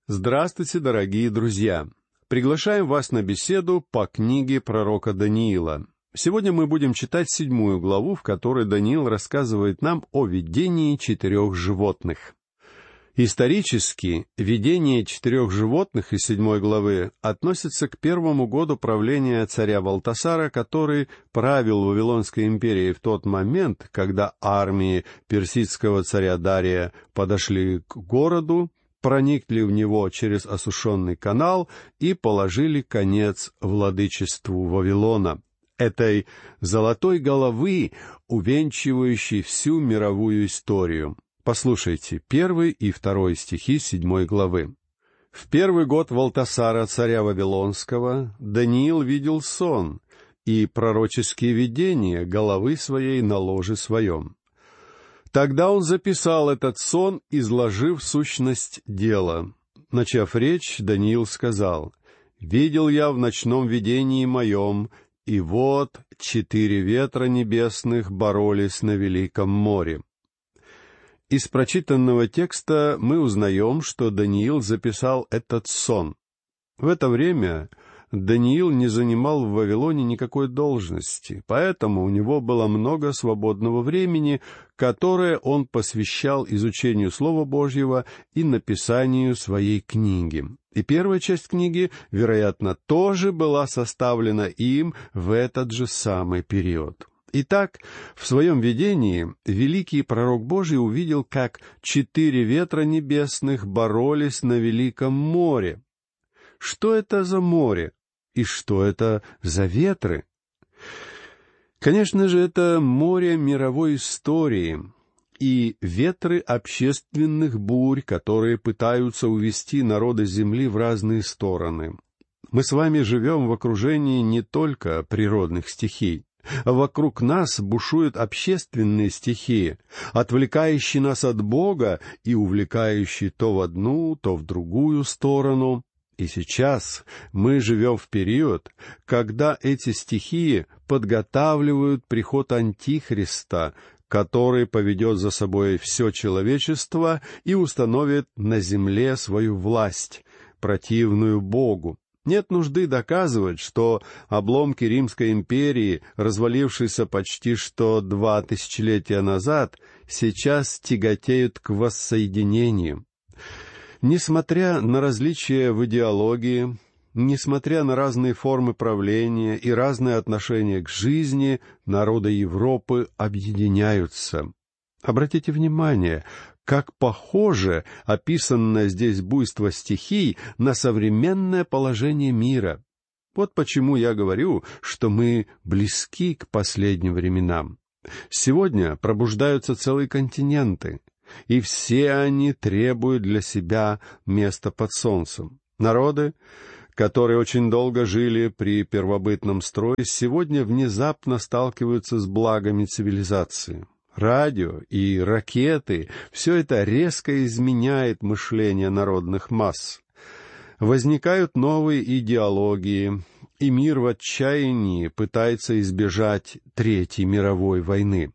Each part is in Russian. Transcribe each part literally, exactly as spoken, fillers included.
Здравствуйте, дорогие друзья! Приглашаем вас на беседу по книге пророка Даниила. Сегодня мы будем читать седьмую главу, в которой Даниил рассказывает нам о видении четырех животных. Исторически, видение четырех животных из седьмой главы относится к первому году правления царя Валтасара, который правил Вавилонской империей в тот момент, когда армии персидского царя Дария подошли к городу, проникли в него через осушенный канал и положили конец владычеству Вавилона, этой золотой головы, увенчивающей всю мировую историю. Послушайте первый и второй стихи седьмой главы. «В первый год Валтасара, царя Вавилонского, Даниил видел сон и пророческие видения головы своей на ложе своем. Тогда он записал этот сон, изложив сущность дела. Начав речь, Даниил сказал: «Видел я в ночном видении моем, и вот четыре ветра небесных боролись на великом море». Из прочитанного текста мы узнаем, что Даниил записал этот сон. В это время Даниил не занимал в Вавилоне никакой должности, поэтому у него было много свободного времени, которое он посвящал изучению Слова Божьего и написанию своей книги. И первая часть книги, вероятно, тоже была составлена им в этот же самый период. Итак, в своем видении великий пророк Божий увидел, как четыре ветра небесных боролись на великом море. Что это за море? И что это за ветры? Конечно же, это море мировой истории и ветры общественных бурь, которые пытаются увести народы земли в разные стороны. Мы с вами живем в окружении не только природных стихий. Вокруг нас бушуют общественные стихии, отвлекающие нас от Бога и увлекающие то в одну, то в другую сторону. И сейчас мы живем в период, когда эти стихии подготавливают приход Антихриста, который поведет за собой все человечество и установит на земле свою власть, противную Богу. Нет нужды доказывать, что обломки Римской империи, развалившиеся почти что два тысячелетия назад, сейчас тяготеют к воссоединению. Несмотря на различия в идеологии, несмотря на разные формы правления и разные отношения к жизни, народы Европы объединяются. Обратите внимание, как похоже описанное здесь буйство стихий на современное положение мира. Вот почему я говорю, что мы близки к последним временам. Сегодня пробуждаются целые континенты, и все они требуют для себя места под солнцем. Народы, которые очень долго жили при первобытном строе, сегодня внезапно сталкиваются с благами цивилизации. Радио и ракеты — все это резко изменяет мышление народных масс. Возникают новые идеологии, и мир в отчаянии пытается избежать Третьей мировой войны.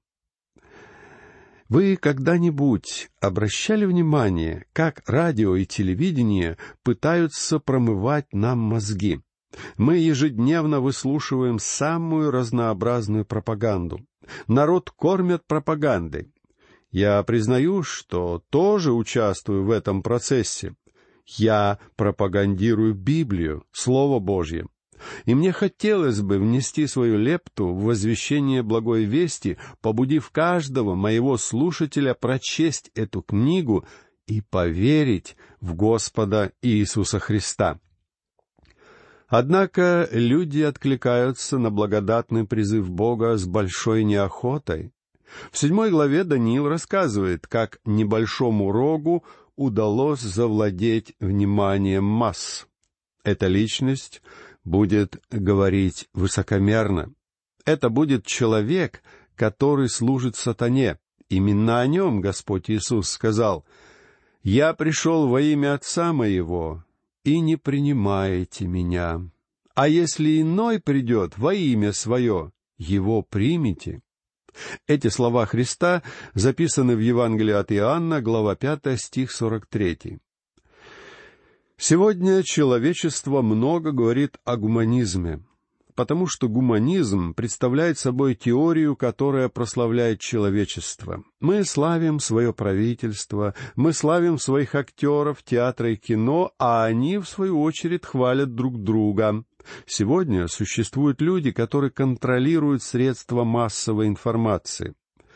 Вы когда-нибудь обращали внимание, как радио и телевидение пытаются промывать нам мозги? Мы ежедневно выслушиваем самую разнообразную пропаганду. Народ кормят пропагандой. Я признаю, что тоже участвую в этом процессе. Я пропагандирую Библию, Слово Божье. И мне хотелось бы внести свою лепту в возвещение благой вести, побудив каждого моего слушателя прочесть эту книгу и поверить в Господа Иисуса Христа. Однако люди откликаются на благодатный призыв Бога с большой неохотой. В седьмой главе Даниил рассказывает, как небольшому рогу удалось завладеть вниманием масс. Эта личность будет говорить высокомерно. Это будет человек, который служит сатане. Именно о нем Господь Иисус сказал: «Я пришел во имя Отца моего, и не принимаете меня. А если иной придет во имя свое, его примите». Эти слова Христа записаны в Евангелии от Иоанна, глава пятая, стих сорок третий. Сегодня человечество много говорит о гуманизме, потому что гуманизм представляет собой теорию, которая прославляет человечество. Мы славим свое правительство, мы славим своих актеров театра и кино, а они, в свою очередь, хвалят друг друга. Сегодня существуют люди, которые контролируют средства массовой информации.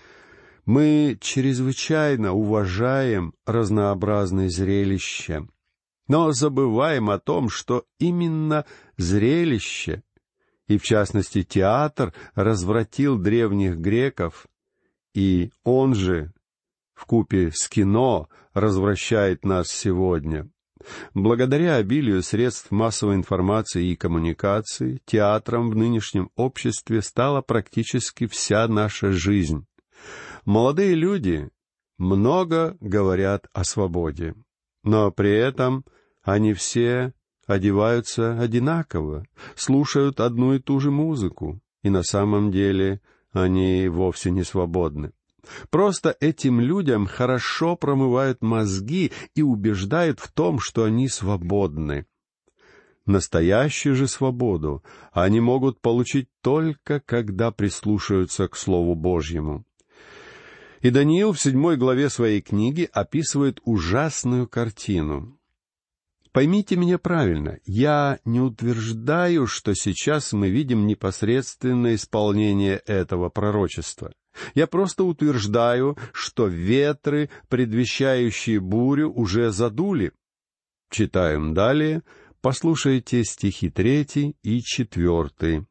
Мы чрезвычайно уважаем разнообразные зрелища, но забываем о том, что именно зрелище, и в частности театр, развратил древних греков, и он же, вкупе с кино, развращает нас сегодня. Благодаря обилию средств массовой информации и коммуникации, театром в нынешнем обществе стала практически вся наша жизнь. Молодые люди много говорят о свободе, но при этом они все одеваются одинаково, слушают одну и ту же музыку, и на самом деле они вовсе не свободны. Просто этим людям хорошо промывают мозги и убеждают в том, что они свободны. Настоящую же свободу они могут получить только когда прислушаются к Слову Божьему. И Даниил в седьмой главе своей книги описывает ужасную картину. Поймите меня правильно, я не утверждаю, что сейчас мы видим непосредственное исполнение этого пророчества. Я просто утверждаю, что ветры, предвещающие бурю, уже задули. Читаем далее, послушайте стихи третий и четвертый.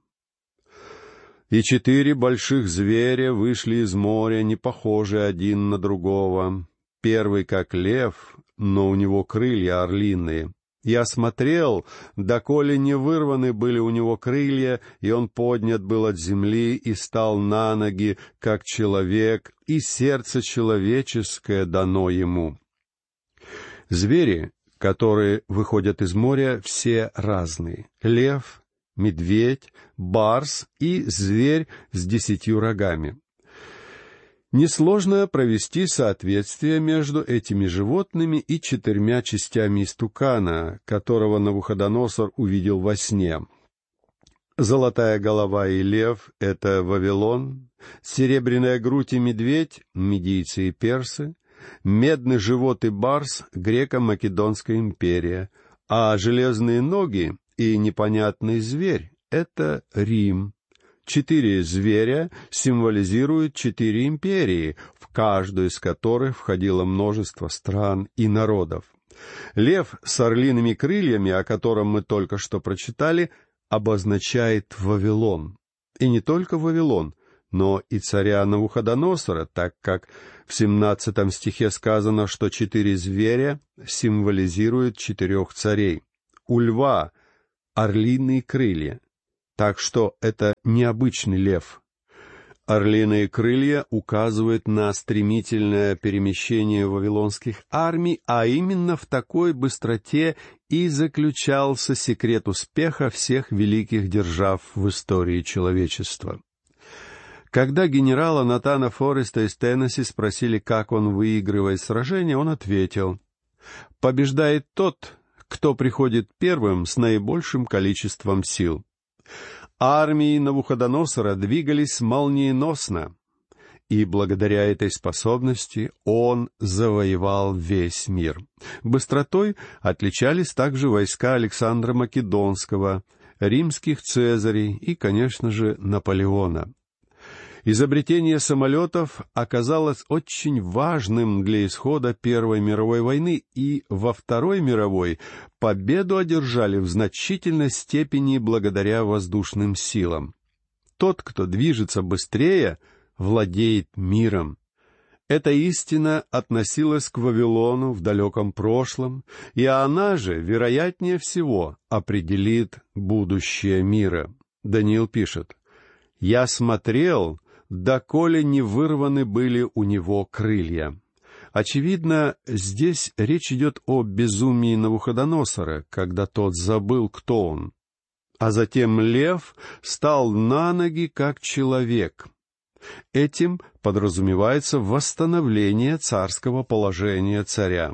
«И четыре больших зверя вышли из моря, не похожие один на другого. Первый как лев, но у него крылья орлиные. Я смотрел, доколе не вырваны были у него крылья, и он поднят был от земли и стал на ноги, как человек, и сердце человеческое дано ему». Звери, которые выходят из моря, все разные. Лев, медведь, барс и зверь с десятью рогами. Несложно провести соответствие между этими животными и четырьмя частями истукана, которого Навуходоносор увидел во сне. Золотая голова и лев — это Вавилон, серебряная грудь и медведь — медийцы и персы, медный живот и барс — греко-македонская империя, а железные ноги и непонятный зверь — это Рим. Четыре зверя символизируют четыре империи, в каждую из которых входило множество стран и народов. Лев с орлиными крыльями, о котором мы только что прочитали, обозначает Вавилон. И не только Вавилон, но и царя Навуходоносора, так как в семнадцатом стихе сказано, что четыре зверя символизируют четырех царей. У льва орлиные крылья. Так что это необычный лев. Орлиные крылья указывают на стремительное перемещение вавилонских армий, а именно в такой быстроте и заключался секрет успеха всех великих держав в истории человечества. Когда генерала Натана Фореста из Теннесси спросили, как он выигрывает сражение, он ответил: «Побеждает тот, кто приходит первым с наибольшим количеством сил». Армии Навуходоносора двигались молниеносно, и благодаря этой способности он завоевал весь мир. Быстротой отличались также войска Александра Македонского, римских цезарей и, конечно же, Наполеона. Изобретение самолетов оказалось очень важным для исхода Первой мировой войны, и во Второй мировой победу одержали в значительной степени благодаря воздушным силам. Тот, кто движется быстрее, владеет миром. Эта истина относилась к Вавилону в далеком прошлом, и она же, вероятнее всего, определит будущее мира. Даниил пишет: «Я смотрел, доколе не вырваны были у него крылья». Очевидно, здесь речь идет о безумии Навуходоносора, когда тот забыл, кто он. А затем лев стал на ноги, как человек. Этим подразумевается восстановление царского положения царя.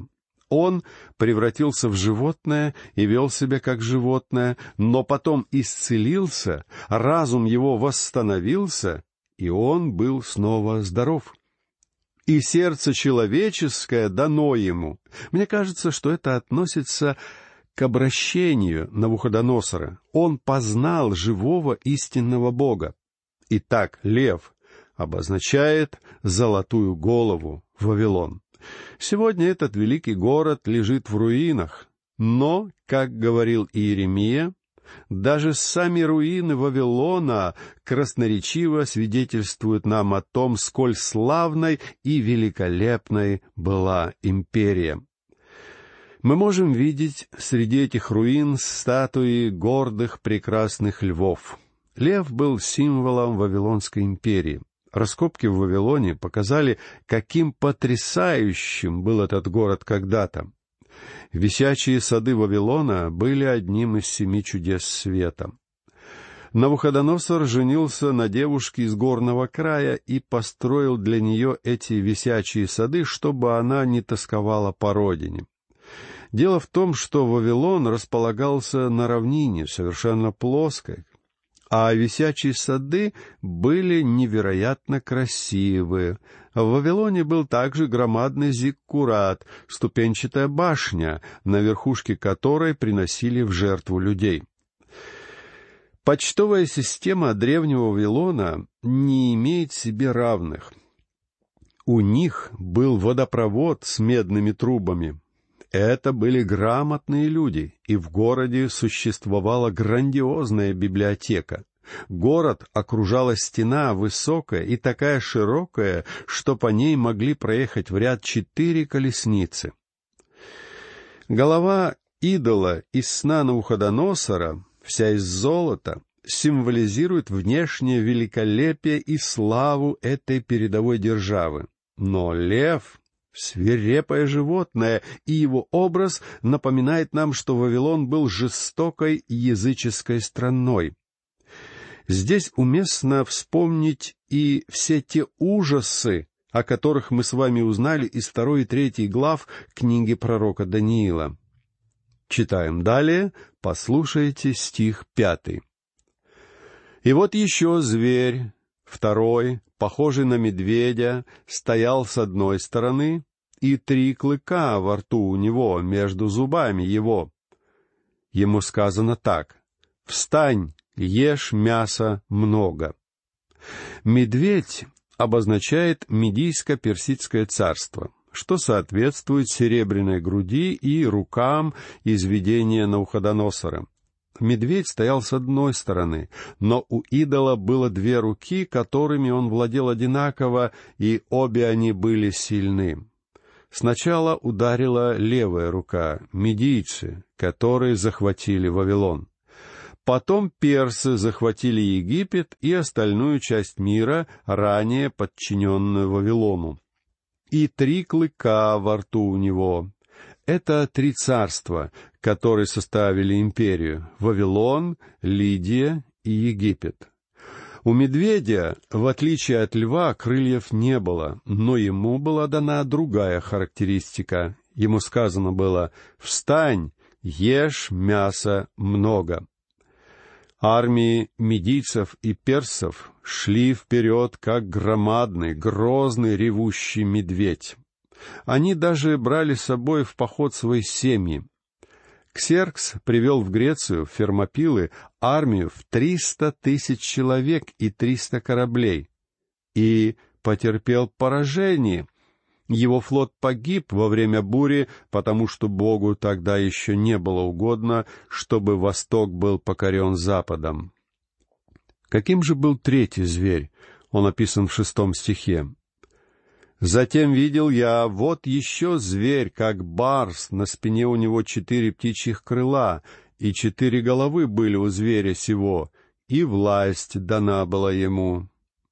Он превратился в животное и вел себя как животное, но потом исцелился, разум его восстановился, и он был снова здоров. И сердце человеческое дано ему. Мне кажется, что это относится к обращению Навуходоносора. Он познал живого истинного Бога. Итак, лев обозначает золотую голову, Вавилон. Сегодня этот великий город лежит в руинах, но, как говорил Иеремия, даже сами руины Вавилона красноречиво свидетельствуют нам о том, сколь славной и великолепной была империя. Мы можем видеть среди этих руин статуи гордых прекрасных львов. Лев был символом Вавилонской империи. Раскопки в Вавилоне показали, каким потрясающим был этот город когда-то. Висячие сады Вавилона были одним из семи чудес света. Навуходоносор женился на девушке из горного края и построил для нее эти висячие сады, чтобы она не тосковала по родине. Дело в том, что Вавилон располагался на равнине, совершенно плоской, а висячие сады были невероятно красивые. В Вавилоне был также громадный зиккурат, ступенчатая башня, на верхушке которой приносили в жертву людей. Почтовая система древнего Вавилона не имеет себе равных. У них был водопровод с медными трубами. Это были грамотные люди, и в городе существовала грандиозная библиотека. Город окружала стена высокая и такая широкая, что по ней могли проехать в ряд четыре колесницы. Голова идола из сна Навуходоносора, вся из золота, символизирует внешнее великолепие и славу этой передовой державы. Но лев — свирепое животное, и его образ напоминает нам, что Вавилон был жестокой языческой страной. Здесь уместно вспомнить и все те ужасы, о которых мы с вами узнали из второй и третьей глав книги пророка Даниила. Читаем далее, послушайте стих пятый. «И вот еще зверь, второй, похожий на медведя, стоял с одной стороны, и три клыка во рту у него, между зубами его. Ему сказано так: «Встань, ешь мяса много». Медведь обозначает Медийско-Персидское царство, что соответствует серебряной груди и рукам из видения Навуходоносора. Медведь стоял с одной стороны, но у идола было две руки, которыми он владел одинаково, и обе они были сильны. Сначала ударила левая рука, медийцы, которые захватили Вавилон. Потом персы захватили Египет и остальную часть мира, ранее подчиненную Вавилону. И три клыка во рту у него. Это три царства, которые составили империю — Вавилон, Лидия и Египет. У медведя, в отличие от льва, крыльев не было, но ему была дана другая характеристика. Ему сказано было: «Встань, ешь мяса много». Армии медийцев и персов шли вперед, как громадный, грозный, ревущий медведь. Они даже брали с собой в поход свои семьи. Ксеркс привел в Грецию, в Фермопилы, армию в триста тысяч человек и триста кораблей, и потерпел поражение. Его флот погиб во время бури, потому что Богу тогда еще не было угодно, чтобы Восток был покорен Западом. Каким же был третий зверь? Он описан в шестом стихе. «Затем видел я, вот еще зверь, как барс, на спине у него четыре птичьих крыла, и четыре головы были у зверя сего, и власть дана была ему».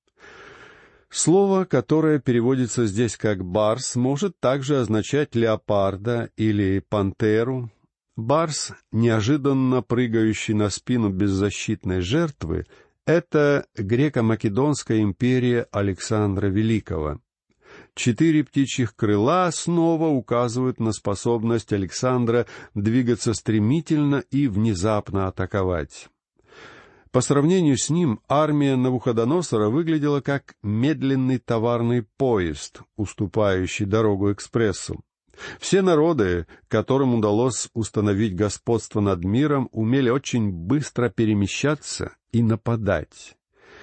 Слово, которое переводится здесь как «барс», может также означать леопарда или пантеру. Барс, неожиданно прыгающий на спину беззащитной жертвы, — это греко-македонская империя Александра Великого. Четыре птичьих крыла снова указывают на способность Александра двигаться стремительно и внезапно атаковать. По сравнению с ним, армия Навуходоносора выглядела как медленный товарный поезд, уступающий дорогу экспрессу. Все народы, которым удалось установить господство над миром, умели очень быстро перемещаться и нападать.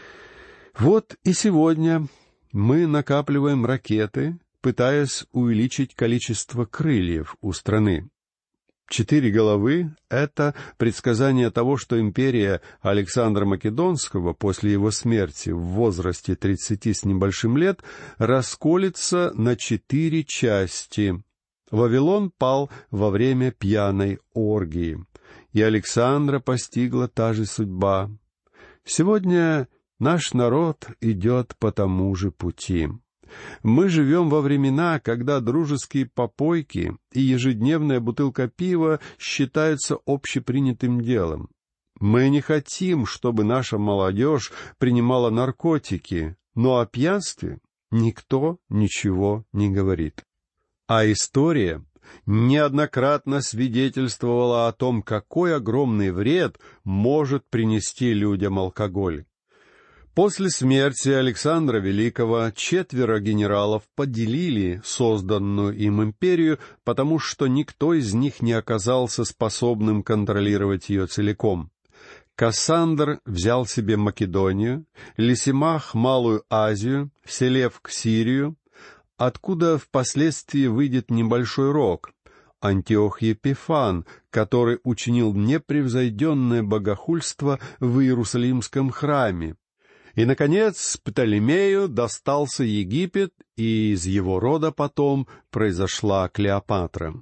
Вот и сегодня мы накапливаем ракеты, пытаясь увеличить количество крыльев у страны. Четыре головы — это предсказание того, что империя Александра Македонского после его смерти в возрасте тридцати с небольшим лет расколется на четыре части. Вавилон пал во время пьяной оргии, и Александра постигла та же судьба. Сегодня наш народ идет по тому же пути. Мы живем во времена, когда дружеские попойки и ежедневная бутылка пива считаются общепринятым делом. Мы не хотим, чтобы наша молодежь принимала наркотики, но о пьянстве никто ничего не говорит. А история неоднократно свидетельствовала о том, какой огромный вред может принести людям алкоголь. После смерти Александра Великого четверо генералов поделили созданную им империю, потому что никто из них не оказался способным контролировать ее целиком. Кассандр взял себе Македонию, Лисимах — Малую Азию, Селевк — Сирию, откуда впоследствии выйдет небольшой рог, Антиох Епифан, который учинил непревзойденное богохульство в Иерусалимском храме. И, наконец, Птолемею достался Египет, и из его рода потом произошла Клеопатра.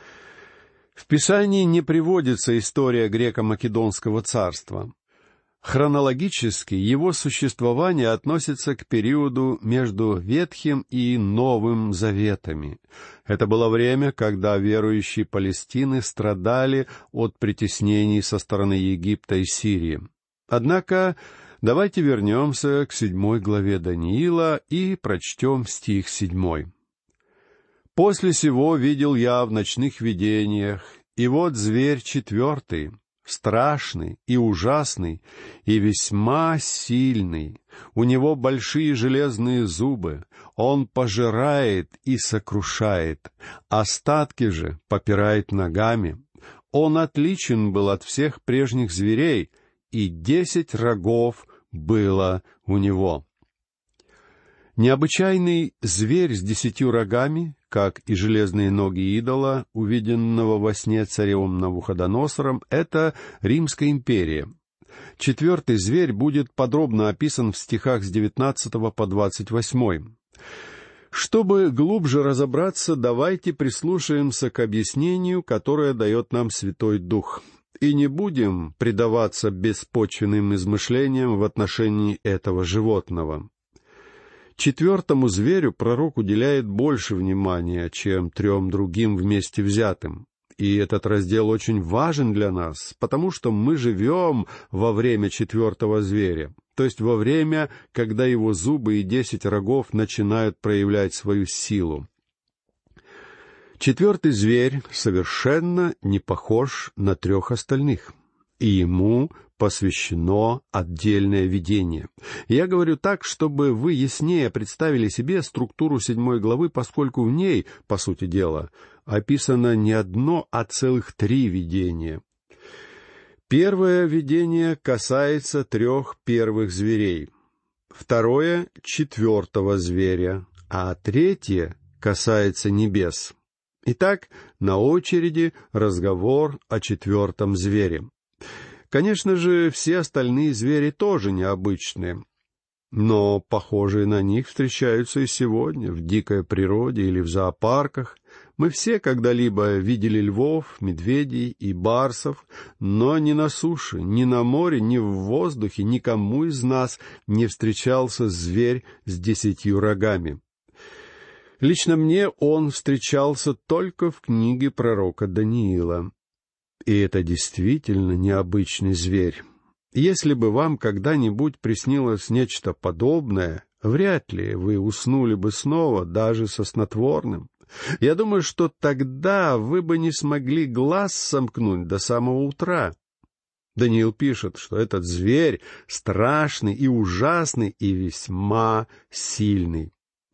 В Писании не приводится история греко-македонского царства. Хронологически его существование относится к периоду между Ветхим и Новым Заветами. Это было время, когда верующие Палестины страдали от притеснений со стороны Египта и Сирии. Однако давайте вернемся к седьмой главе Даниила и прочтем стих седьмой. «После сего видел я в ночных видениях, и вот зверь четвертый, страшный и ужасный, и весьма сильный. У него большие железные зубы, он пожирает и сокрушает, остатки же попирает ногами. Он отличен был от всех прежних зверей, и десять рогов было у него». Необычайный зверь с десятью рогами, как и железные ноги идола, увиденного во сне царем Навуходоносором, это Римская империя. Четвертый зверь будет подробно описан в стихах с девятнадцатого по двадцать восьмой. Чтобы глубже разобраться, давайте прислушаемся к объяснению, которое дает нам Святой Дух, и не будем предаваться беспочвенным измышлениям в отношении этого животного. Четвертому зверю пророк уделяет больше внимания, чем трем другим вместе взятым. И этот раздел очень важен для нас, потому что мы живем во время четвертого зверя, то есть во время, когда его зубы и десять рогов начинают проявлять свою силу. Четвертый зверь совершенно не похож на трех остальных, и ему посвящено отдельное видение. Я говорю так, чтобы вы яснее представили себе структуру седьмой главы, поскольку в ней, по сути дела, описано не одно, а целых три видения. Первое видение касается трех первых зверей, второе — четвертого зверя, а третье касается небес. Итак, на очереди разговор о четвертом звере. Конечно же, все остальные звери тоже необычные, но похожие на них встречаются и сегодня в дикой природе или в зоопарках. Мы все когда-либо видели львов, медведей и барсов, но ни на суше, ни на море, ни в воздухе никому из нас не встречался зверь с десятью рогами. Лично мне он встречался только в книге пророка Даниила. И это действительно необычный зверь. Если бы вам когда-нибудь приснилось нечто подобное, вряд ли вы уснули бы снова, даже со снотворным. Я думаю, что тогда вы бы не смогли глаз сомкнуть до самого утра. Даниил пишет, что этот зверь страшный и ужасный и весьма сильный.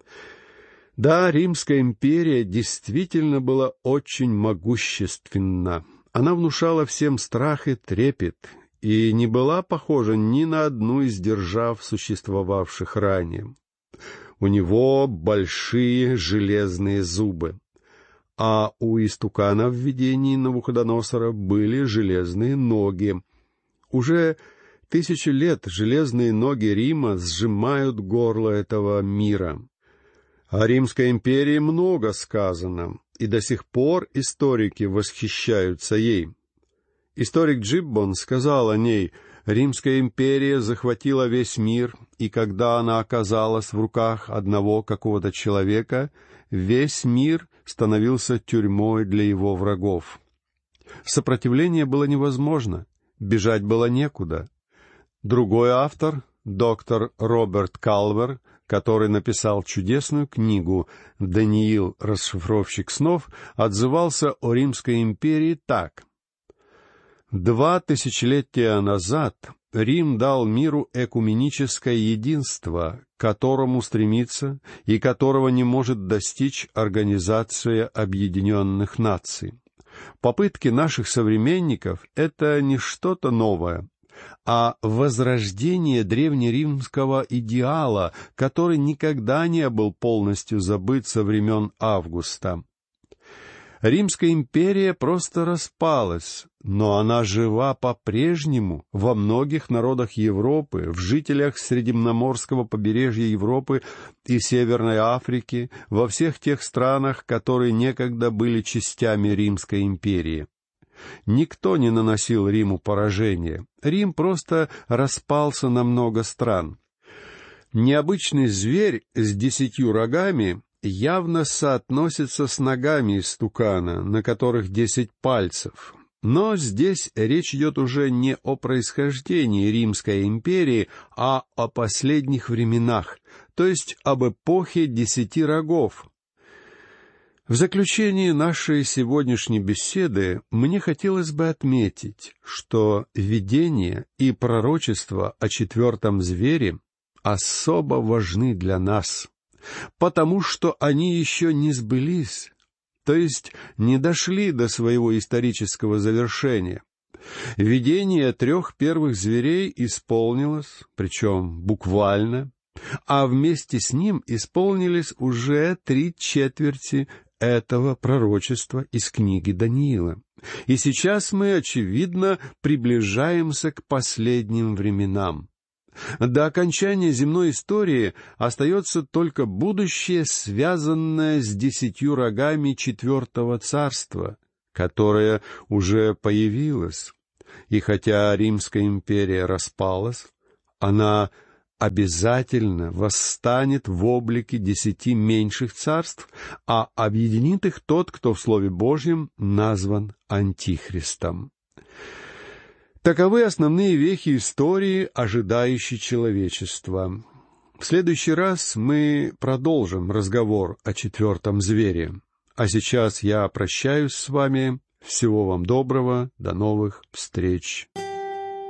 Да, Римская империя действительно была очень могущественна. Она внушала всем страх и трепет, и не была похожа ни на одну из держав, существовавших ранее. У него большие железные зубы, а у истукана в видении Навуходоносора были железные ноги. Уже тысячи лет железные ноги Рима сжимают горло этого мира. О Римской империи много сказано, и до сих пор историки восхищаются ей. Историк Джиббон сказал о ней: «Римская империя захватила весь мир, и когда она оказалась в руках одного какого-то человека, весь мир становился тюрьмой для его врагов». Сопротивление было невозможно, бежать было некуда. Другой автор, доктор Роберт Калвер, который написал чудесную книгу «Даниил. Расшифровщик снов», отзывался о Римской империи так: «Два тысячелетия назад Рим дал миру экуменическое единство, к которому стремится и которого не может достичь Организация Объединенных Наций. Попытки наших современников — это не что-то новое, а возрождение древнеримского идеала, который никогда не был полностью забыт со времен Августа. Римская империя просто распалась, но она жива по-прежнему во многих народах Европы, в жителях Средиземноморского побережья Европы и Северной Африки, во всех тех странах, которые некогда были частями Римской империи. Никто не наносил Риму поражения. Рим просто распался на много стран. Необычный зверь с десятью рогами явно соотносится с ногами истукана, на которых десять пальцев. Но здесь речь идет уже не о происхождении Римской империи, а о последних временах, то есть об эпохе десяти рогов. В заключение нашей сегодняшней беседы мне хотелось бы отметить, что видение и пророчество о четвертом звере особо важны для нас, потому что они еще не сбылись, то есть не дошли до своего исторического завершения. Видение трех первых зверей исполнилось, причем буквально, а вместе с ним исполнились уже три четверти этого пророчества из книги Даниила. И сейчас мы, очевидно, приближаемся к последним временам. До окончания земной истории остается только будущее, связанное с десятью рогами четвертого царства, которое уже появилось. И хотя Римская империя распалась, она обязательно восстанет в облике десяти меньших царств, а объединит их тот, кто в Слове Божьем назван Антихристом. Таковы основные вехи истории, ожидающей человечества. В следующий раз мы продолжим разговор о четвертом звере. А сейчас я прощаюсь с вами. Всего вам доброго. До новых встреч.